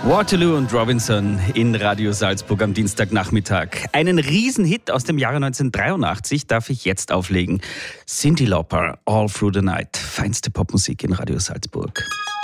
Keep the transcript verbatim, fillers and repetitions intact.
Waterloo und Robinson in Radio Salzburg am Dienstagnachmittag. Einen Riesenhit aus dem Jahre neunzehnhundertdreiundachtzig darf ich jetzt auflegen. Cyndi Lauper, All Through the Night. Feinste Popmusik in Radio Salzburg.